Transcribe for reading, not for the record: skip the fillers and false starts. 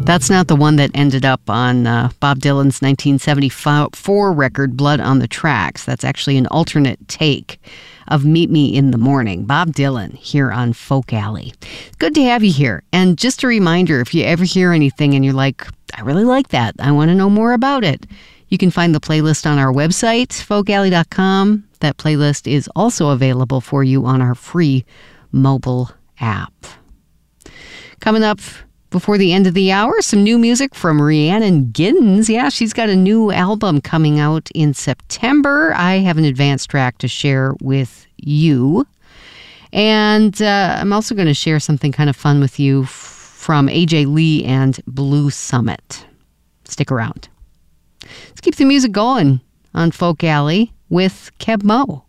That's not the one that ended up on Bob Dylan's 1974 record, Blood on the Tracks. That's actually an alternate take of Meet Me in the Morning. Bob Dylan here on Folk Alley. Good to have you here. And just a reminder, if you ever hear anything and you're like, I really like that, I want to know more about it, you can find the playlist on our website, folkalley.com. That playlist is also available for you on our free mobile app. Coming up before the end of the hour, some new music from Rhiannon Giddens. Yeah, she's got a new album coming out in September. I have an advanced track to share with you. And I'm also going to share something kind of fun with you from AJ Lee and Blue Summit. Stick around. Let's keep the music going on Folk Alley with Keb Mo.